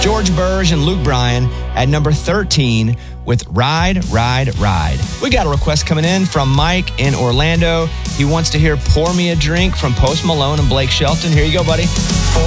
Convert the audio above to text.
George Burge and Luke Bryan at number 13 with Ride, Ride, Ride. We got a request coming in from Mike in Orlando. He wants to hear Pour Me a Drink from Post Malone and Blake Shelton. Here you go, buddy.